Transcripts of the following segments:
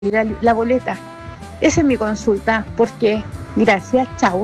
la boleta. Esa es mi consulta. Porque, gracias, chao.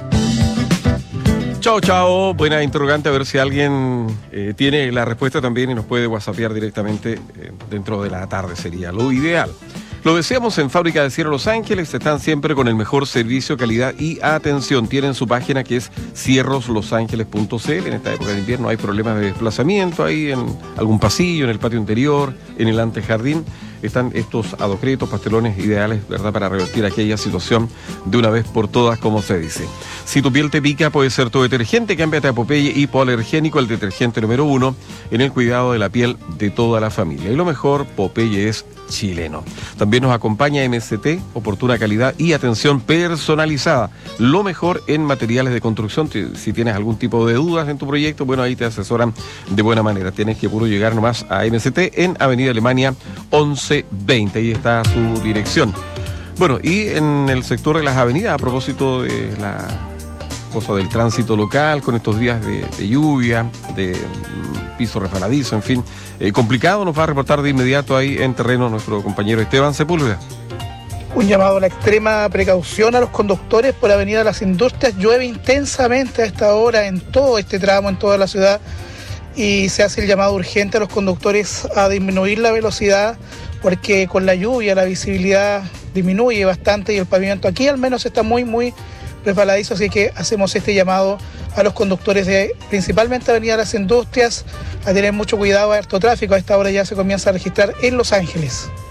Chao, chao. Buena interrogante, a ver si alguien tiene la respuesta también y nos puede whatsappear directamente dentro de la tarde, sería lo ideal. Lo deseamos en Fábrica de Cierre Los Ángeles, están siempre con el mejor servicio, calidad y atención. Tienen su página que es cierroslosangeles.cl. En esta época de invierno hay problemas de desplazamiento ahí en algún pasillo, en el patio interior, en el antejardín. Están estos adocretos, pastelones ideales, ¿verdad?, para revertir aquella situación de una vez por todas, como se dice. Si tu piel te pica, puede ser tu detergente. Cámbiate a Popeye Hipoalergénico, el detergente número 1 en el cuidado de la piel de toda la familia. Y lo mejor, Popeye es chileno. También nos acompaña MST, oportuna calidad y atención personalizada. Lo mejor en materiales de construcción. Si tienes algún tipo de dudas en tu proyecto, bueno, ahí te asesoran de buena manera. Tienes que puro llegar nomás a MST en Avenida Alemania 1120. Ahí está su dirección. Bueno, y en el sector de las avenidas, a propósito de la cosa del tránsito local, con estos días de lluvia, de piso resbaladizo, en fin, complicado, nos va a reportar de inmediato ahí en terreno nuestro compañero Esteban Sepúlveda. Un llamado a la extrema precaución a los conductores por Avenida Las Industrias. Llueve intensamente a esta hora en todo este tramo, en toda la ciudad, y se hace el llamado urgente a los conductores a disminuir la velocidad, porque con la lluvia la visibilidad disminuye bastante y el pavimento aquí al menos está muy resbaladizo, así que hacemos este llamado a los conductores de principalmente Avenida Las Industrias a tener mucho cuidado, a harto tráfico. A esta hora ya se comienza a registrar en Los Ángeles.